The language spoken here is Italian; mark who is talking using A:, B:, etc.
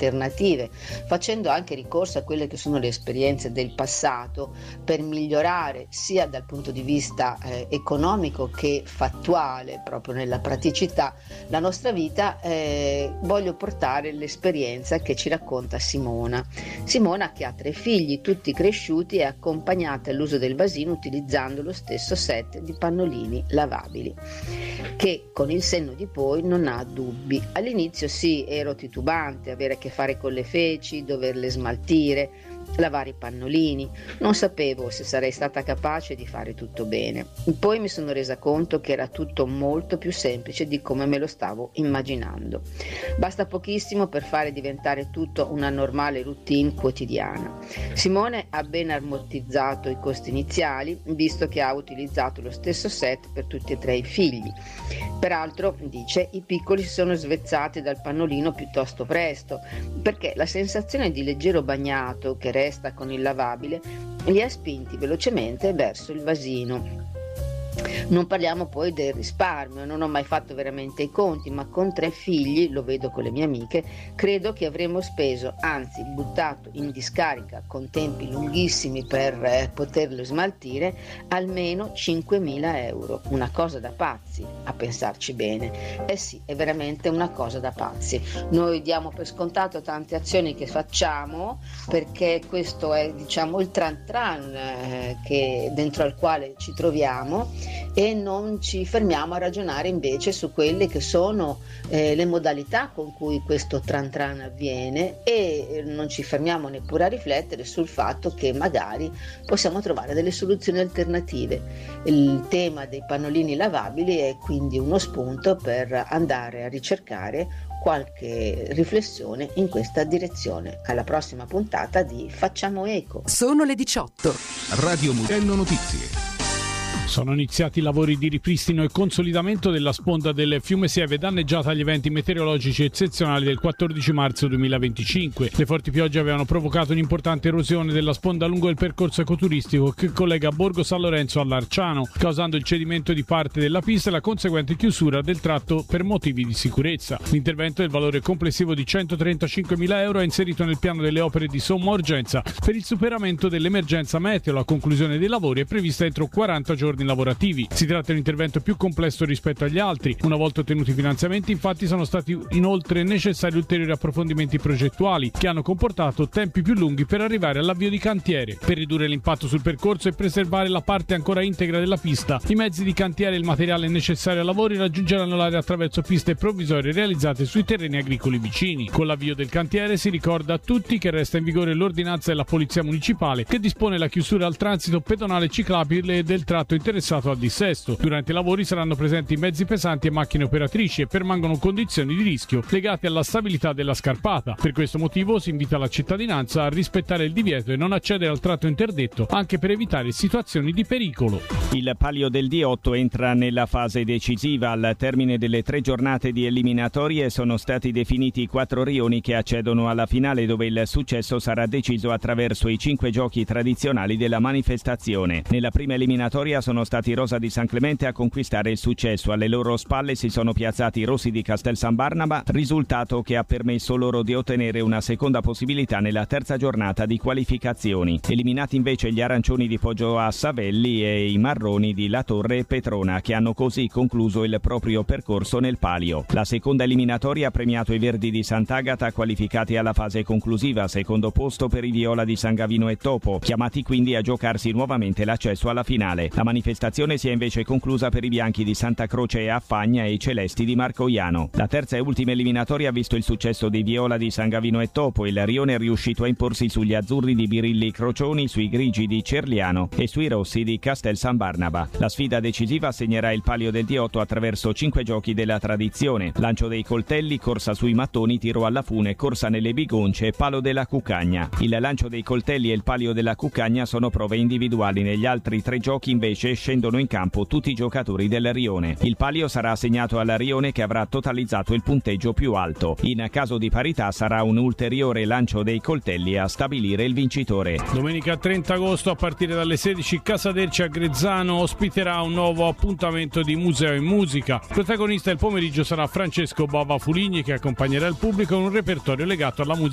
A: alternative, facendo anche ricorso a quelle che sono le esperienze del passato per migliorare sia dal punto di vista economico che fattuale, proprio nella praticità, la nostra vita, voglio portare l'esperienza che ci racconta Simona, che ha 3 figli, tutti cresciuti e accompagnati all'uso del vasino utilizzando lo stesso set di pannolini lavabili, che con il senno di poi non ha dubbi. All'inizio sì, ero titubante, avere a che fare con le feci, doverle smaltire, lavare i pannolini, non sapevo se sarei stata capace di fare tutto bene. Poi mi sono resa conto che era tutto molto più semplice di come me lo stavo immaginando. Basta pochissimo per fare diventare tutto una normale routine quotidiana. Simone ha ben ammortizzato i costi iniziali, visto che ha utilizzato lo stesso set per tutti e 3 i figli. Peraltro, dice, i piccoli si sono svezzati dal pannolino piuttosto presto, perché la sensazione di leggero bagnato che resta con il lavabile li ha spinti velocemente verso il vasino. Non parliamo poi del risparmio, non ho mai fatto veramente i conti, ma con 3 figli, lo vedo con le mie amiche, credo che avremmo speso, anzi buttato in discarica con tempi lunghissimi per poterlo smaltire, almeno 5.000 euro. Una cosa da pazzi, a pensarci bene. Eh sì, è veramente una cosa da pazzi. Noi diamo per scontato tante azioni che facciamo, perché questo è, diciamo, il tran tran che dentro al quale ci troviamo, e non ci fermiamo a ragionare invece su quelle che sono le modalità con cui questo tran tran avviene, e non ci fermiamo neppure a riflettere sul fatto che magari possiamo trovare delle soluzioni alternative. Il tema dei pannolini lavabili è quindi uno spunto per andare a ricercare qualche riflessione in questa direzione. Alla prossima puntata di Facciamo Eco.
B: Sono le 18.
C: Radio Mugello Notizie.
D: Sono iniziati i lavori di ripristino e consolidamento della sponda del fiume Sieve, danneggiata agli eventi meteorologici eccezionali del 14 marzo 2025. Le forti piogge avevano provocato un'importante erosione della sponda lungo il percorso ecoturistico che collega Borgo San Lorenzo all'Arciano, causando il cedimento di parte della pista e la conseguente chiusura del tratto per motivi di sicurezza. L'intervento del valore complessivo di 135.000 euro è inserito nel piano delle opere di somma urgenza per il superamento dell'emergenza meteo. La conclusione dei lavori è prevista entro 40 giorni lavorativi. Si tratta di un intervento più complesso rispetto agli altri. Una volta ottenuti i finanziamenti, infatti, sono stati inoltre necessari ulteriori approfondimenti progettuali che hanno comportato tempi più lunghi per arrivare all'avvio di cantiere. Per ridurre l'impatto sul percorso e preservare la parte ancora integra della pista, i mezzi di cantiere e il materiale necessario ai lavori raggiungeranno l'area attraverso piste provvisorie realizzate sui terreni agricoli vicini. Con l'avvio del cantiere si ricorda a tutti che resta in vigore l'ordinanza della Polizia Municipale che dispone la chiusura al transito pedonale ciclabile del tratto interessato al dissesto. Durante i lavori saranno presenti mezzi pesanti e macchine operatrici e permangono condizioni di rischio legate alla stabilità della scarpata. Per questo motivo si invita la cittadinanza a rispettare il divieto e non accedere al tratto interdetto, anche per evitare situazioni di pericolo.
E: Il Palio del D8 entra nella fase decisiva. Al termine delle 3 giornate di eliminatorie sono stati definiti 4 rioni che accedono alla finale, dove il successo sarà deciso attraverso i 5 giochi tradizionali della manifestazione. Nella prima eliminatoria sono stati Rosa di San Clemente a conquistare il successo. Alle loro spalle si sono piazzati i Rossi di Castel San Barnaba, risultato che ha permesso loro di ottenere una seconda possibilità nella terza giornata di qualificazioni. Eliminati invece gli arancioni di Poggio a Savelli e i marroni di La Torre e Petrona, che hanno così concluso il proprio percorso nel palio. La seconda eliminatoria ha premiato i verdi di Sant'Agata, qualificati alla fase conclusiva, secondo posto per i viola di San Gavino e Topo, chiamati quindi a giocarsi nuovamente l'accesso alla finale. La manifestazione si è invece conclusa per i bianchi di Santa Croce e Affagna e i celesti di Marcoiano. La terza e ultima eliminatoria ha visto il successo dei viola di San Gavino e Topo. Il rione è riuscito a imporsi sugli azzurri di Birilli Crocioni, sui grigi di Cerliano e sui rossi di Castel San Barnaba. La sfida decisiva segnerà il Palio del D8 attraverso 5 giochi della tradizione: lancio dei coltelli, corsa sui mattoni, tiro alla fune, corsa nelle bigonce e palo della cuccagna. Il lancio dei coltelli e il palio della cuccagna sono prove individuali. Negli altri 3 giochi invece scendono in campo tutti i giocatori del rione. Il palio sarà assegnato al rione che avrà totalizzato il punteggio più alto. In caso di parità sarà un ulteriore lancio dei coltelli a stabilire il vincitore.
D: Domenica 30 agosto a partire dalle 16 Casaderci a Grezzano ospiterà un nuovo appuntamento di museo e musica. Protagonista del pomeriggio sarà Francesco Bava Fuligni, che accompagnerà il pubblico in un repertorio legato alla musica